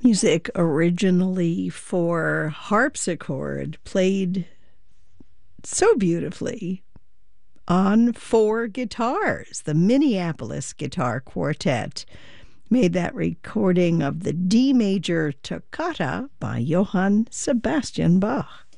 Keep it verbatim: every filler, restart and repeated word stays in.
Music originally for harpsichord, played so beautifully on four guitars. The Minneapolis Guitar Quartet made that recording of the D major toccata by Johann Sebastian Bach.